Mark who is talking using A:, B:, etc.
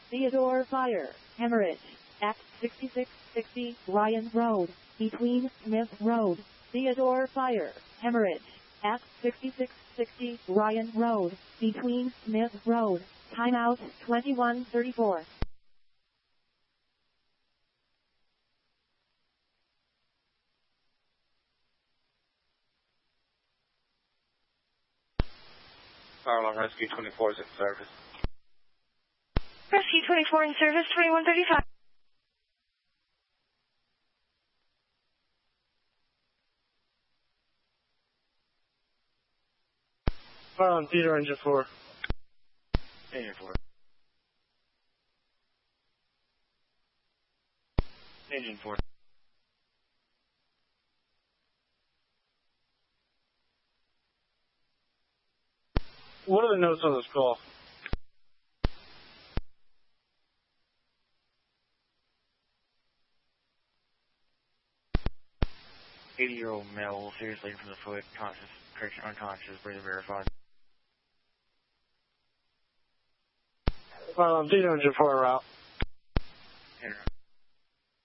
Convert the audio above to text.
A: Theodore Fire, hemorrhage, at 6660 Ryan Road, between Smith Road. Theodore Fire, hemorrhage, at 6660 Ryan Road, between Smith Road. Timeout 2134.
B: Fire Alarm Rescue 24 is in service.
C: Rescue 24 in service, 2135.
D: Fire on Theodore Engine 4.
B: Engine 4. Engine 4.
D: What are the notes on this call?
B: "80-year-old male, seriously from the foot, conscious, correction, unconscious, breathing verified."
D: Fire on Theodore Engine 4 route.
B: Enter.